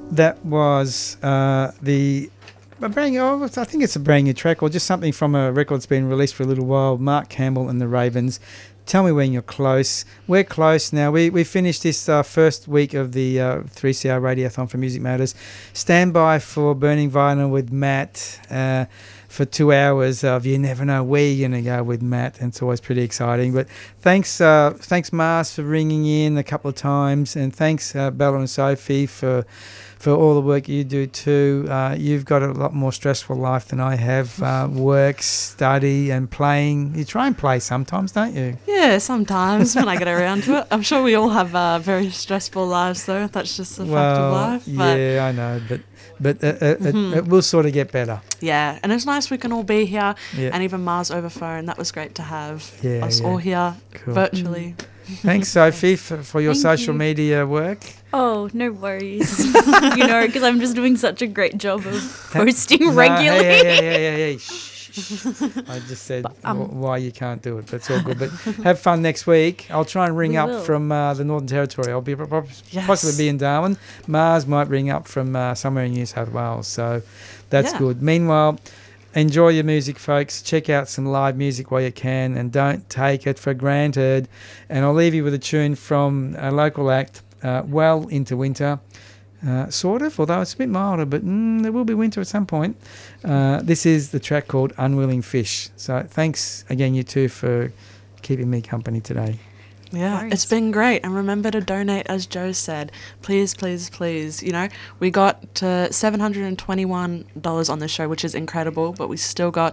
That was a brand new, I think it's a brand new track or just something from a record that's been released for a little while. Mark Campbell and the Ravens. Tell me when you're close. We're close now. We finished this first week of the 3CR Radiothon for Music Matters. Stand by for Burning Vinyl with Matt for 2 hours of You Never Know Where You're going to go with Matt. And it's always pretty exciting. But thanks Mars, for ringing in a couple of times. And thanks, Bella and Sophie, for all the work you do too. You've got a lot more stressful life than I have. Work, study and playing. You try and play sometimes, don't you? Yeah, sometimes when I get around to it. I'm sure we all have very stressful lives though. That's just a fact of life. But yeah, I know, but it will sort of get better. Yeah, and it's nice we can all be here, Yeah. and even Mars over phone. That was great to have us Yeah. all here Cool. virtually. Thanks, Sophie, for your Thank social you. media work. Oh, no worries. Because I'm just doing such a great job of posting regularly. Hey. Shh. I just said why you can't do it, but it's all good. But have fun next week. I'll try and ring We up will. from the Northern Territory. I'll be Yes. possibly be in Darwin. Mars might ring up from somewhere in New South Wales. So that's Yeah. good. Meanwhile, enjoy your music, folks. Check out some live music while you can, and don't take it for granted. And I'll leave you with a tune from a local act, Well Into Winter. Sort of, although it's a bit milder, but there will be winter at some point. This is the track called Unwilling Fish. So thanks again, you two, for keeping me company today. Yeah, Nice. it's been great. And remember to donate, as Joe said. Please, please, please. We got to $721 on this show, which is incredible, but we still got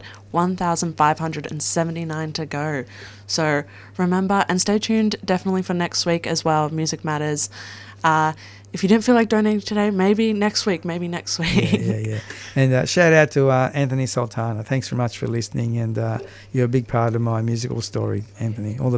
1,579 to go. So remember, and stay tuned definitely for next week as well, Music Matters. If you didn't feel like donating today, maybe next week. Yeah. And shout out to Anthony Sultana. Thanks very much for listening, and you're a big part of my musical story, Anthony. All the